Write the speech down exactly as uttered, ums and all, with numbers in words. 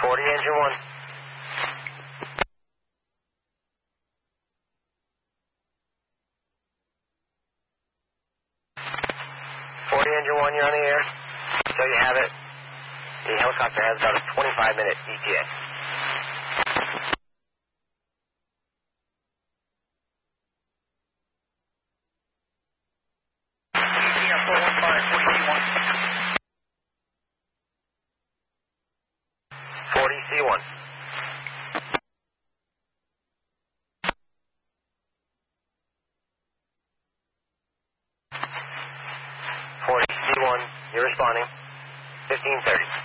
forty, engine one. forty, engine one, you're on the air. So you have it. The helicopter has about a twenty-five minute E T A. four one five, forty C one. forty C one. forty C one, you're responding. fifteen thirty.